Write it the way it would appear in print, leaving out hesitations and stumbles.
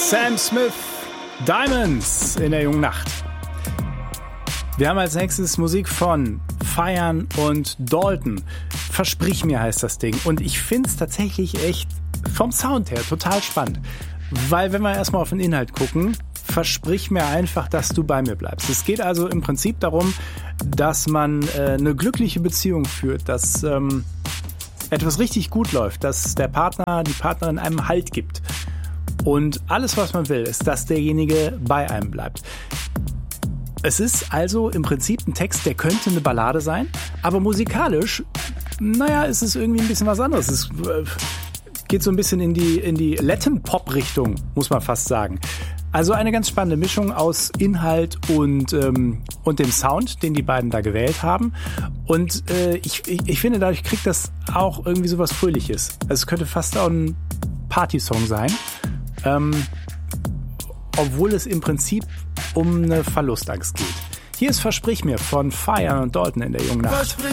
Sam Smith, Diamonds in der jungen Nacht. Wir haben als nächstes Musik von Feiern und Dalton. Versprich mir heißt das Ding. Und ich finde es tatsächlich echt vom Sound her total spannend. Weil wenn wir erstmal auf den Inhalt gucken, versprich mir einfach, dass du bei mir bleibst. Es geht also im Prinzip darum, dass man eine glückliche Beziehung führt, dass etwas richtig gut läuft, dass der Partner, die Partnerin einem Halt gibt. Und alles, was man will, ist, dass derjenige bei einem bleibt. Es ist also im Prinzip ein Text, der könnte eine Ballade sein, aber musikalisch, ist es irgendwie ein bisschen was anderes. Es geht so ein bisschen in die Latin-Pop-Richtung, muss man fast sagen. Also eine ganz spannende Mischung aus Inhalt und dem Sound, den die beiden da gewählt haben. Und ich finde, dadurch kriegt das auch irgendwie so was Fröhliches. Also es könnte fast auch ein Partysong sein. Obwohl es im Prinzip um eine Verlustangst geht. Hier ist Versprich mir von Feiern und Dalton in der jungen Nacht.